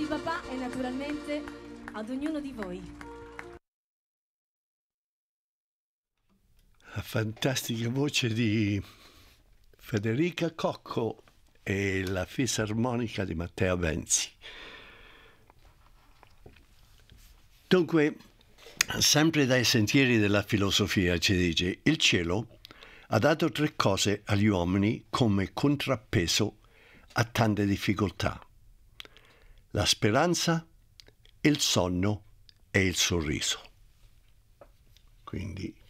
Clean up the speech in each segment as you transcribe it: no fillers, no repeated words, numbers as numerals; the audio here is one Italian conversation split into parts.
papà e naturalmente ad ognuno di voi. La fantastica voce di Federica Cocco e la fisarmonica di Matteo Benzi. Dunque, sempre dai sentieri della filosofia ci dice: il cielo ha dato 3 cose agli uomini come contrappeso a tante difficoltà: la speranza, il sonno e il sorriso. Quindi,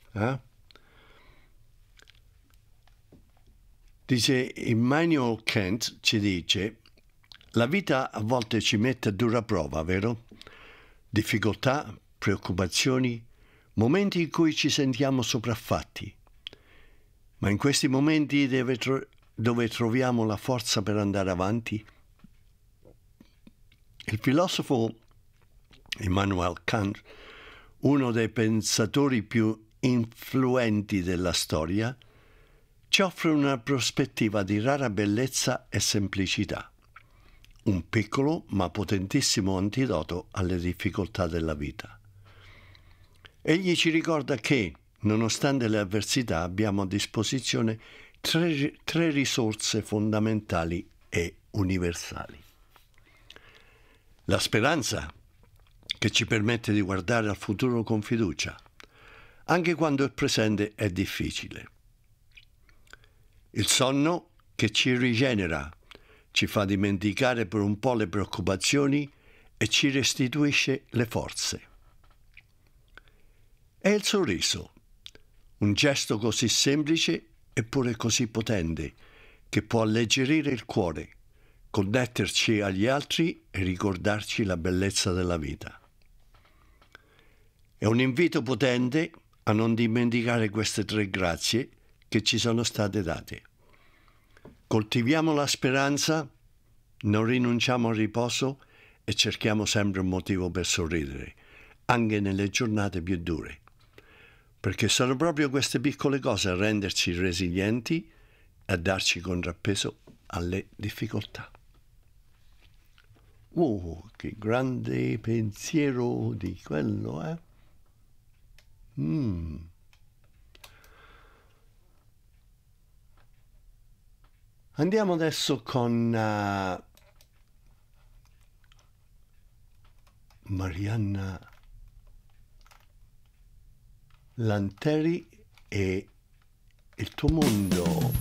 dice Immanuel Kant, ci dice: la vita a volte ci mette a dura prova, vero? Difficoltà, preoccupazioni, momenti in cui ci sentiamo sopraffatti. Ma in questi momenti dove troviamo la forza per andare avanti? Il filosofo Immanuel Kant, uno dei pensatori più influenti della storia, ci offre una prospettiva di rara bellezza e semplicità, un piccolo ma potentissimo antidoto alle difficoltà della vita. Egli ci ricorda che, nonostante le avversità, abbiamo a disposizione tre risorse fondamentali e universali. La speranza, che ci permette di guardare al futuro con fiducia, anche quando il presente è difficile. Il sonno, che ci rigenera, ci fa dimenticare per un po' le preoccupazioni e ci restituisce le forze. E il sorriso, un gesto così semplice eppure così potente, che può alleggerire il cuore, connetterci agli altri e ricordarci la bellezza della vita. È un invito potente a non dimenticare queste 3 grazie che ci sono state date. Coltiviamo la speranza, non rinunciamo al riposo e cerchiamo sempre un motivo per sorridere, anche nelle giornate più dure, perché sono proprio queste piccole cose a renderci resilienti e a darci contrappeso alle difficoltà. Che grande pensiero di quello, eh? Andiamo adesso con Marianna Lanteri e Il tuo mondo.